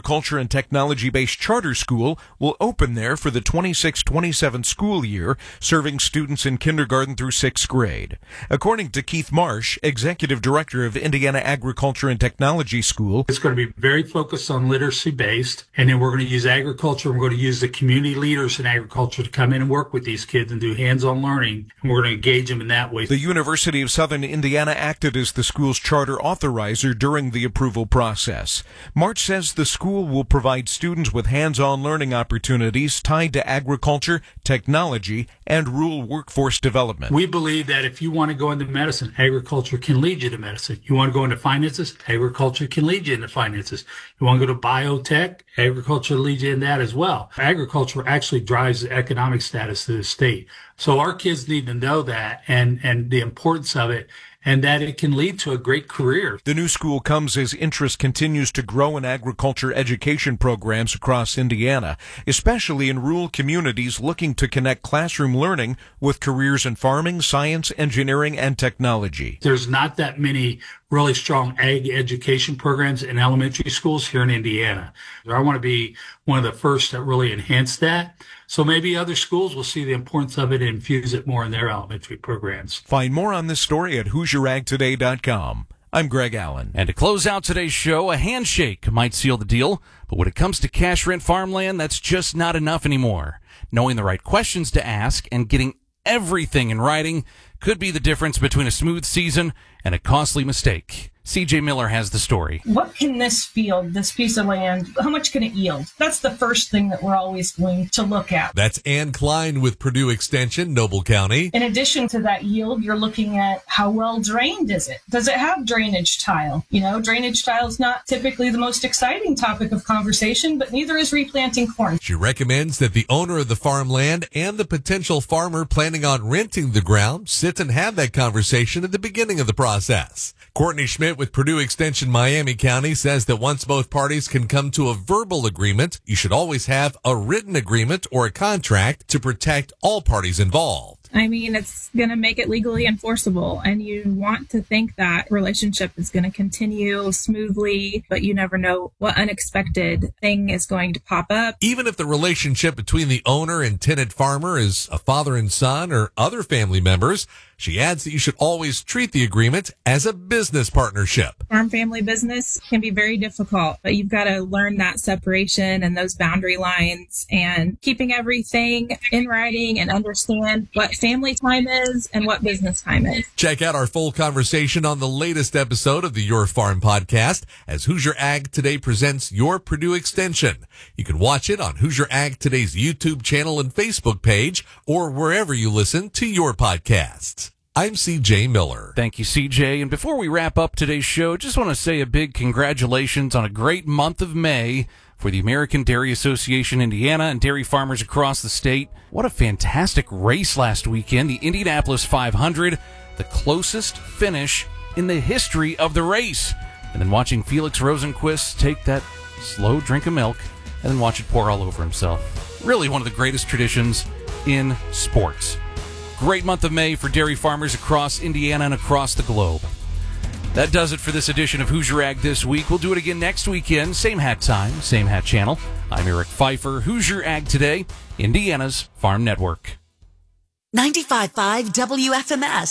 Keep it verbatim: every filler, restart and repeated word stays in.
agriculture and technology-based charter school will open there for the twenty-six twenty-seven school year, serving students in kindergarten through sixth grade. According to Keith Marsh, Executive Director of Indiana Agriculture and Technology School, it's going to be very focused on literacy-based, and then we're going to use agriculture, and we're going to use the community leaders in agriculture to come in and work with these kids and do hands-on learning, and we're going to engage them in that way. The University of Southern Indiana acted as the school's charter authorizer during the approval process. March says the school will provide students with hands-on learning opportunities tied to agriculture, technology, and rural workforce development. We believe that if you want to go into medicine, agriculture can lead you to medicine. You want to go into finances, agriculture can lead you into finances. You want to go to biotech, agriculture leads you in that as well. Agriculture actually drives the economic status of the state. So our kids need to know that and, and the importance of it, and that it can lead to a great career. The new school comes as interest continues to grow in agriculture education programs across Indiana, especially in rural communities looking to connect classroom learning with careers in farming, science, engineering, and technology. There's not that many really strong ag education programs in elementary schools here in Indiana. I want to be one of the first that really enhance that. So maybe other schools will see the importance of it and infuse it more in their elementary programs. Find more on this story at Hoosier Ag Today dot com. I'm Greg Allen. And to close out today's show, a handshake might seal the deal, but when it comes to cash rent farmland, that's just not enough anymore. Knowing the right questions to ask and getting everything in writing could be the difference between a smooth season and a costly mistake. C J Miller has the story. What can this field, this piece of land, how much can it yield? That's the first thing that we're always going to look at. That's Ann Klein with Purdue Extension, Noble County. In addition to that yield, you're looking at how well drained is it? Does it have drainage tile? You know, drainage tile is not typically the most exciting topic of conversation, but neither is replanting corn. She recommends that the owner of the farmland and the potential farmer planning on renting the ground sit and have that conversation at the beginning of the process. Courtney Schmidt with Purdue Extension Miami County says that once both parties can come to a verbal agreement, you should always have a written agreement or a contract to protect all parties involved. I mean, it's going to make it legally enforceable, and you want to think that relationship is going to continue smoothly, but you never know what unexpected thing is going to pop up. Even if the relationship between the owner and tenant farmer is a father and son or other family members, she adds that you should always treat the agreement as a business partnership. Farm family business can be very difficult, but you've got to learn that separation and those boundary lines and keeping everything in writing and understand what family time is and what business time is. Check out our full conversation on the latest episode of the Your Farm podcast as Hoosier Ag Today presents Your Purdue Extension. You can watch it on Hoosier Ag Today's YouTube channel and Facebook page or wherever you listen to your podcasts. I'm C J Miller. Thank you, C J. And before we wrap up today's show, just want to say a big congratulations on a great month of May for the American Dairy Association Indiana and dairy farmers across the state. What a fantastic race last weekend, the Indianapolis five hundred, the closest finish in the history of the race. And then watching Felix Rosenquist take that slow drink of milk and then watch it pour all over himself. Really one of the greatest traditions in sports. Great month of May for dairy farmers across Indiana and across the globe. That does it for this edition of Hoosier Ag This Week. We'll do it again next weekend. Same hat time, same hat channel. I'm Eric Pfeiffer. Hoosier Ag Today, Indiana's Farm Network. ninety-five point five W F M S.